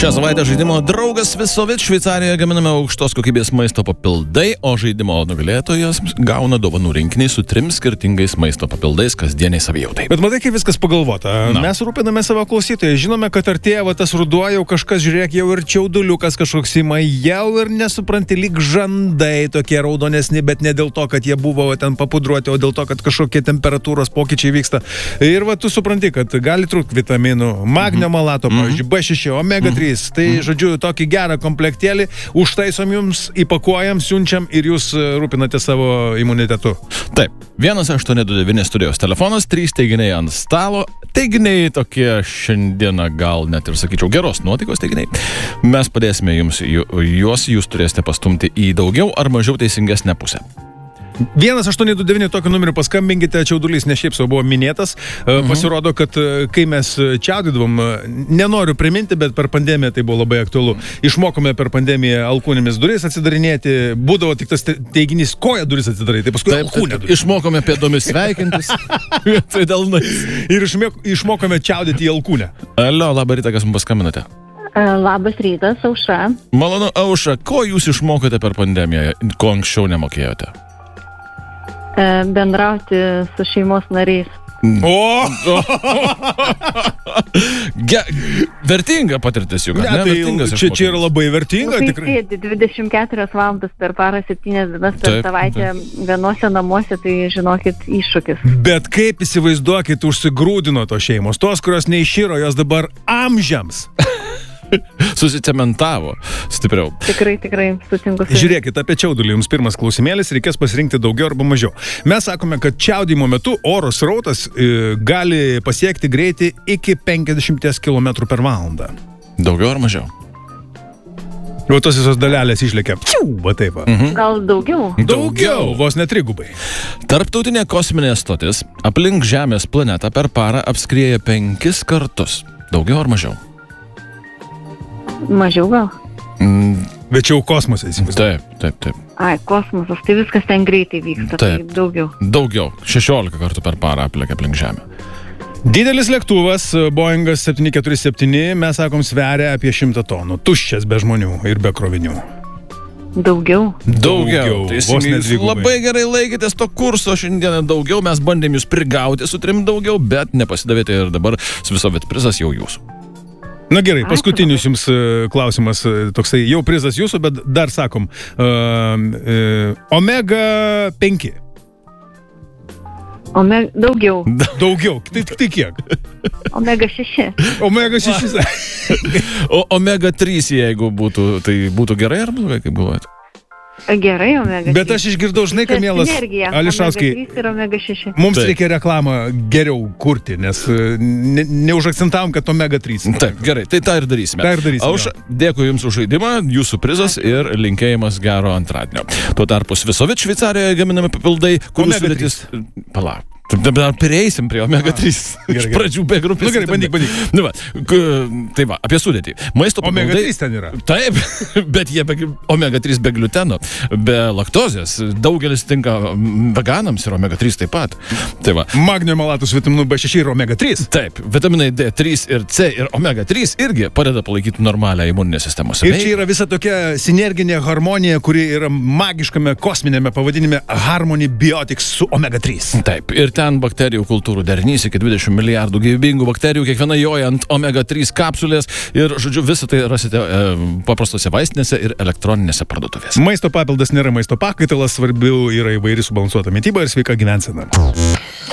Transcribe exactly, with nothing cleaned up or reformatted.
Šią savaitę žaidimo draugas Visovit Šveicarijoje gaminame aukštos kokybės maisto papildai, o žaidimo nugalėtojas gauna dovanų rinkinį su trim skirtingais maisto papildais kasdieniai savijautai. Bet matai, kaip viskas pagalvota. Na. Mes rūpiname savo klausytojai. Žinome, kad artėja va, tas ruduo, jau kažkas, žiūrėk, jau ir čiauduliukas kažkoks ima, jau ir nesupranti, lyg žandai tokie raudonesni, bet ne dėl to, kad jie buvo ten papudruoti, o dėl to, kad kažkokie temperatūros pokyčiai vyksta. Ir va, tu supranti, kad gali trūkti vitaminų, magnio malato, mm-hmm. pavyzdžiui, B šeši, omega trys. Tai, mm-hmm. žodžiu, tokį gerą komplektėlį užtaisom jums, įpakuojam, siunčiam ir jūs rūpinate savo imunitetu. Taip, vienas aštuoni du devyni studijos telefonas, trys teiginiai ant stalo, teiginiai tokie šiandieną gal net ir, sakyčiau, geros nuotaikos teiginiai. Mes padėsime jums juos, jūs turėsite pastumti į daugiau ar mažiau teisingesnę pusę. vienas aštuoni du devyni tokiu numeriu paskambinkite, čiaudulys ne šiaip sau buvo minėtas. Mhm. Pasirodo, kad kai mes čiaudydavom, nenoriu priminti, bet per pandemiją tai buvo labai aktualu. Išmokome per pandemiją alkūnėmis duris atsidarinėti, būdavo tik tas teiginys koja duris atsidaryti, tai paskui alkūnė duris. Išmokome pėdomis sveikintis, tai delnais. Ir išmokome čiaudyti į alkūnę. Alio, labą rytą, kas mums paskambinote? Labas rytas, Aušra. Malonu, Aušra, ko jūs išmokote per pandemiją, ko anksčiau nemokėjote? Bendrauti su šeimos nariais. O! Ge, vertinga patirtis juk. Ne, ne, tai čia, čia yra labai vertinga. Tai tikrai. sėdi dvidešimt keturias valandas per parą, septynias dienas per Taip, savaitę taip. vienose namuose, tai žinokit, iššūkis. Bet kaip įsivaizduokit, užsigrūdino to šeimos, tos, kurios neiširo, jos dabar amžiams. Susicementavo stipriau. Tikrai, tikrai sutinku. su- Žiūrėkit, apie čiaudulį jums pirmas klausimėlis, reikės pasirinkti daugiau arba mažiau. Mes sakome, kad čiaudimo metu oro srautas e, gali pasiekti greitį iki penkiasdešimt kilometrų per valandą. Daugiau ar mažiau? O tos visos dalelės išlėkia. Va taip va. Mhm. Gal daugiau? Daugiau, vos net trigubai. Tarptautinė kosminė stotis aplink Žemės planetą per parą apskrieja penkis kartus. Daugiau ar mažiau? Mažiau gal? Mm, Bet čia jau kosmosai įsivaizduoju. taip, taip, taip. Ai, kosmosas, tai viskas ten greitai vyksta, Taip. tai daugiau. Daugiau. šešiolika kartų per parą aplink aplink Žemę. Didelis lėktuvas, Boeingas septyni keturi septyni, mes sakom, sveria apie šimtą tonų. Tuščias be žmonių ir be krovinių. Daugiau? Daugiau. Vos Teisingai, ne jūs dvigubai. labai gerai laikėtės to kurso šiandieną daugiau. Mes bandėm jūs prigauti su trim daugiau, bet nepasidavėte ir dabar su Visovit prizas jau jūsų. Na gerai, Ačiū. paskutinis jums e, klausimas, e, toksai jau prizas jūsų, bet dar sakom, uh, uh, omega penki. Ome... Daugiau. Daugiau, tai tik tai kiek? Omega šeši. Omega šeši. O omega trys, jeigu būtų, tai būtų gerai ar blogai, kaip galvojate? Gerai, omega Bet trys. aš išgirdau, žinai, ką mielas Sinergija. Ališauskai, Omega trys ir omega šeši. mums Taip. reikia reklamą geriau kurti, nes e, ne, neužakcentavom, kad omega trys. Taip, gerai, tai tą ir darysime. tą ir darysime. Aušra, dėkui Jums už žaidimą, Jūsų prizas ir linkėjimas gero antradienio. Tuo tarpu Visovit Šveicarijoje gaminami papildai, kurių Omega sudėtis... Palauk. Dabar prieisim prie omega trys. Gerai, Iš gerai. pradžių be grupės. Nu gerai, bandyk, bandyk. Nu, va, k, tai va, apie sudėtį. Maisto Omega papildai... trys ten yra. Taip, bet jie be, omega trys be gliuteno, be laktozės. Daugelis tinka veganams ir omega trys taip pat. Tai va. Magnio malatus, vitaminų B šeši ir omega trys. Taip, vitaminai D trys ir C ir omega trys irgi padeda palaikyti normalią imuninę sistemą. Ir čia yra visa tokia sinerginė harmonija, kuri yra magiškame kosminėme pavadinime Harmony Biotics su omega trys. Taip, ir ten bakterijų kultūrų derinys iki dvidešimt milijardų gyvybingų bakterijų, kiekviena joja ant omega trys kapsulės ir, žodžiu, visą tai rasite e, paprastose vaistinėse ir elektroninėse parduotuvėse. Maisto papildas nėra maisto pakaitalas, svarbiau yra įvairi subalansuota mityba ir sveika gyvensena.